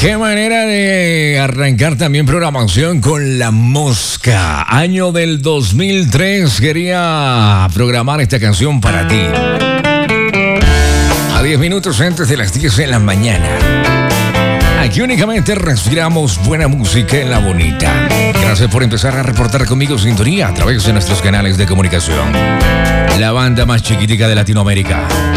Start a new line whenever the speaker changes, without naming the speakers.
Qué manera de arrancar también programación con La Mosca. Año del 2003, quería programar esta canción para ti. A 10 minutos antes de las 10 de la mañana. Aquí únicamente respiramos buena música en La Bonita. Gracias por empezar a reportar conmigo sintonía a través de nuestros canales de comunicación. La banda más chiquitica de Latinoamérica.